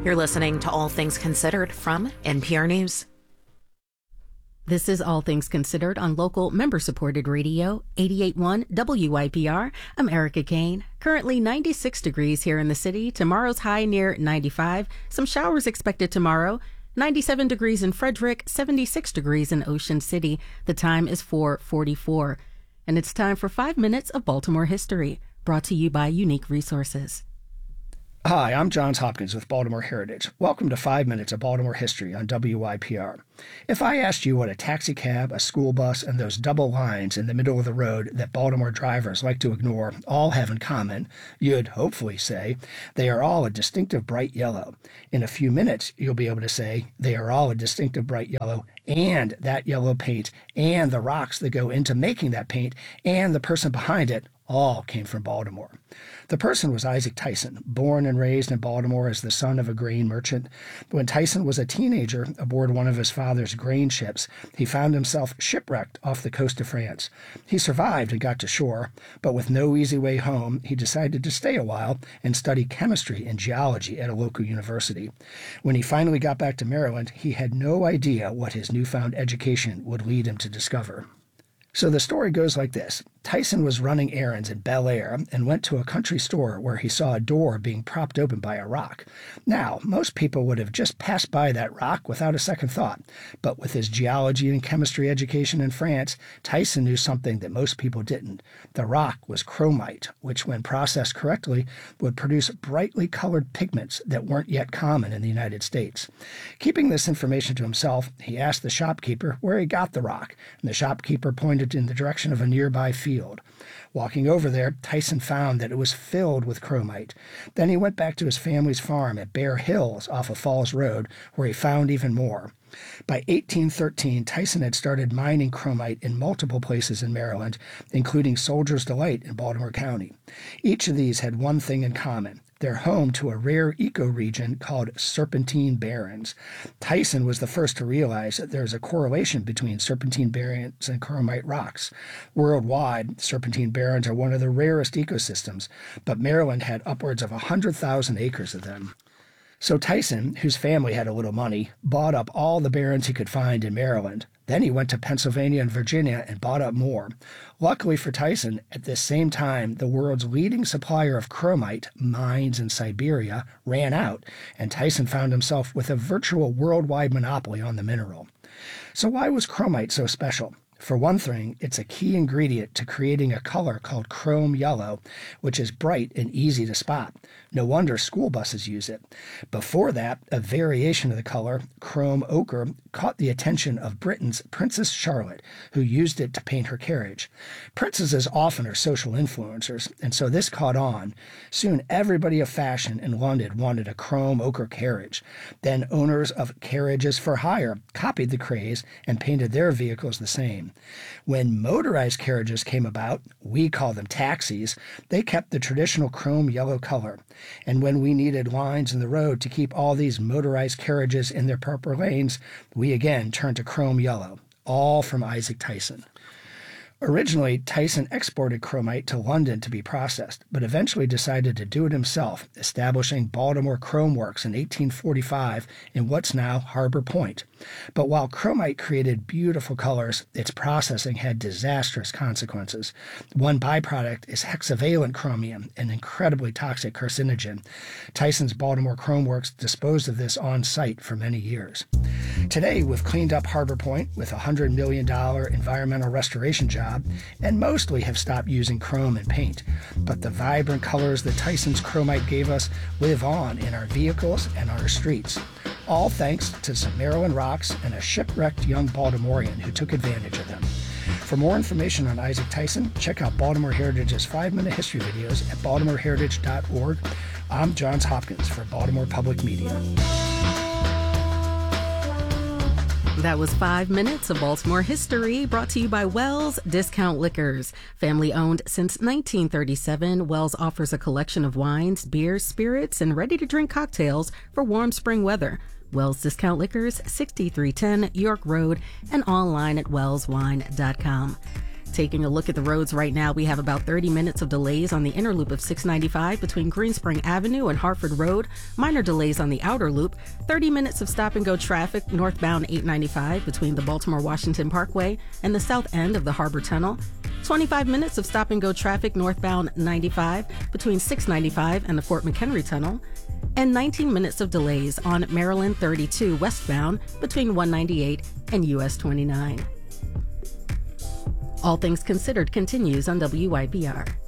You're listening to All Things Considered from NPR News. This is All Things Considered on local member-supported radio, 88.1 WYPR. I'm Erica Kane. Currently 96 degrees here in the city. Tomorrow's high near 95. Some showers expected tomorrow. 97 degrees in Frederick, 76 degrees in Ocean City. The time is 4:44. And it's time for 5 minutes of Baltimore history, brought to you by Unique Resources. Hi, I'm Johns Hopkins with Baltimore Heritage. Welcome to 5 Minutes of Baltimore History on WYPR. If I asked you what a taxi cab, a school bus, and those double lines in the middle of the road that Baltimore drivers like to ignore all have in common, you'd hopefully say they are all a distinctive bright yellow. In a few minutes, you'll be able to say they are all a distinctive bright yellow, and that yellow paint, and the rocks that go into making that paint, and the person behind it all came from Baltimore. The person was Isaac Tyson, born and raised in Baltimore as the son of a grain merchant. When Tyson was a teenager aboard one of his father's grain ships, he found himself shipwrecked off the coast of France. He survived and got to shore, but with no easy way home, he decided to stay a while and study chemistry and geology at a local university. When he finally got back to Maryland, he had no idea what his newfound education would lead him to discover. So the story goes like this. Tyson was running errands in Bel Air and went to a country store where he saw a door being propped open by a rock. Now, most people would have just passed by that rock without a second thought, but with his geology and chemistry education in France, Tyson knew something that most people didn't. The rock was chromite, which when processed correctly would produce brightly colored pigments that weren't yet common in the United States. Keeping this information to himself, he asked the shopkeeper where he got the rock, and the shopkeeper pointed in the direction of a nearby field. Walking over there, Tyson found that it was filled with chromite. Then he went back to his family's farm at Bear Hills off of Falls Road, where he found even more. By 1813, Tyson had started mining chromite in multiple places in Maryland, including Soldier's Delight in Baltimore County. Each of these had one thing in common. They're home to a rare ecoregion called Serpentine Barrens. Tyson was the first to realize that there's a correlation between Serpentine Barrens and chromite rocks. Worldwide, Serpentine Barrens are one of the rarest ecosystems, but Maryland had upwards of 100,000 acres of them. So Tyson, whose family had a little money, bought up all the barrens he could find in Maryland. Then he went to Pennsylvania and Virginia and bought up more. Luckily for Tyson, at this same time, the world's leading supplier of chromite, mines in Siberia, ran out, and Tyson found himself with a virtual worldwide monopoly on the mineral. So why was chromite so special? For one thing, it's a key ingredient to creating a color called chrome yellow, which is bright and easy to spot. No wonder school buses use it. Before that, a variation of the color, chrome ochre, caught the attention of Britain's Princess Charlotte, who used it to paint her carriage. Princesses often are social influencers, and so this caught on. Soon, everybody of fashion in London wanted a chrome ochre carriage. Then owners of carriages for hire copied the craze and painted their vehicles the same. When motorized carriages came about, we call them taxis, they kept the traditional chrome yellow color. And when we needed lines in the road to keep all these motorized carriages in their proper lanes, we again turned to chrome yellow, all from Isaac Tyson. Originally, Tyson exported chromite to London to be processed, but eventually decided to do it himself, establishing Baltimore Chrome Works in 1845 in what's now Harbor Point. But while chromite created beautiful colors, its processing had disastrous consequences. One byproduct is hexavalent chromium, an incredibly toxic carcinogen. Tyson's Baltimore Chrome Works disposed of this on site for many years. Today, we've cleaned up Harbor Point with a $100 million environmental restoration job, and mostly have stopped using chrome and paint. But the vibrant colors that Tyson's chromite gave us live on in our vehicles and our streets. All thanks to some Maryland rocks and a shipwrecked young Baltimorean who took advantage of them. For more information on Isaac Tyson, check out Baltimore Heritage's 5-minute history videos at baltimoreheritage.org. I'm Johns Hopkins for Baltimore Public Media. That was 5 minutes of Baltimore history, brought to you by Wells Discount Liquors. Family owned since 1937, Wells offers a collection of wines, beers, spirits, and ready-to-drink cocktails for warm spring weather. Wells Discount Liquors, 6310 York Road, and online at wellswine.com. Taking a look at the roads right now, we have about 30 minutes of delays on the inner loop of 695 between Greenspring Avenue and Hartford Road. Minor delays on the outer loop. 30 minutes of stop-and-go traffic northbound 895 between the Baltimore-Washington Parkway and the south end of the Harbor Tunnel. 25 minutes of stop-and-go traffic northbound 95 between 695 and the Fort McHenry Tunnel. And 19 minutes of delays on Maryland 32 westbound between 198 and US 29. All Things Considered continues on WYPR.